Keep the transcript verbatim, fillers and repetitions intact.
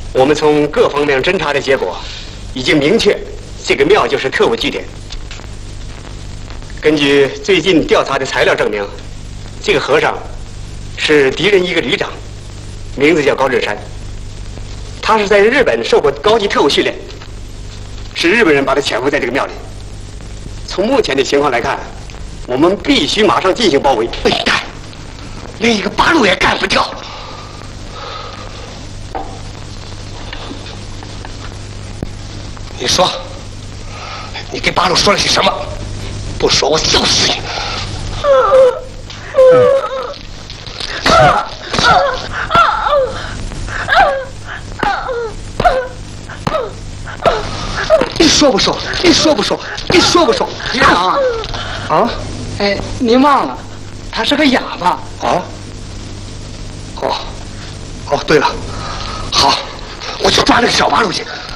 我们从各方面侦查的结果，已经明确，这个庙就是特务据点。根据最近调查的材料证明，这个和尚是敌人一个旅长，名字叫高志山。他是在日本受过高级特务训练，是日本人把他潜伏在这个庙里。从目前的情况来看，我们必须马上进行包围。笨蛋，连一个八路也干不掉。 你说，你跟八路说了些什么？不说我揍死你！你说不说？你说不说？你说不说？ 局长， 啊？ 哎，您忘了，他是个哑巴。 啊？哦，哦，对了，好，我去抓那个小八路去。